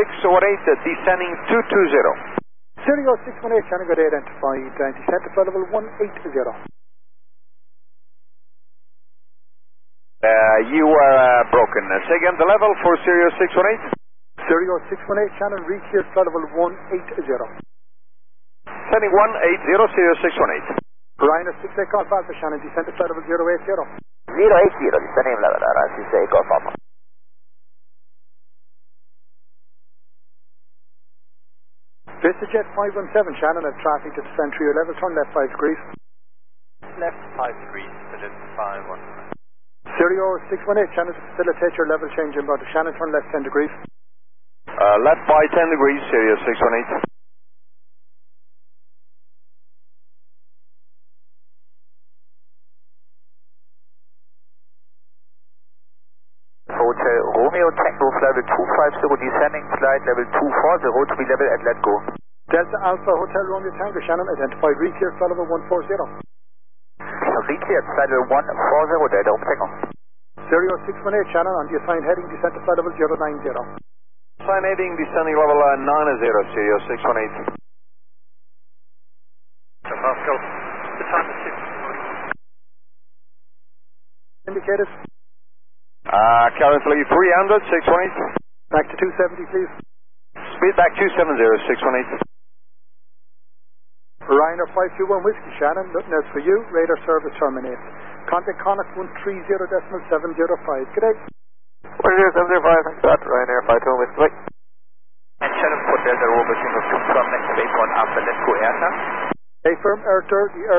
descending 220. Stereo 618, Shannon, good day, identified, descent to flight level 180. You are broken. Say again the level for Stereo 618. Stereo 618, Shannon, reach here, flight level 180. Sending 180, Stereo 618. Ryanair 68 Golf Alpha, Shannon, descent to flight level 080. 080, descending level, Ryanair 68 Golf Alpha. VistaJet 517, Shannon, at traffic to descend through your level, turn left 5 degrees. Left 5 degrees, Visit 519. Stereo 618, Shannon, to facilitate your level change inbound to Shannon, turn left 10 degrees. Left by 10 degrees, Stereo 618. Hotel Romeo Tango level 250 descending flight level 240 to be level at let go. Delta Alpha Hotel Romeo Tango, Shannon, identified reach here, flight level 140. Reach here at flight level 140, Delta Home Tango. Stereo 618, Shannon, on the assigned heading, descent to flight level 090. Sign heading, descending level 90, Stereo 618. Pascal, the time is 6. Indicated. Currently 300, 618. Back to 270, please. Speed back 270, 618. Ryanair 521 Whiskey, Shannon, nothing else for you. Radar service terminated. Contact Connacht 130.705. Good day. 130.705, got Ryanair 521 Whiskey. And Shannon for Delta Romeo Tango confirm next waypoint after let go aircraft. A firm air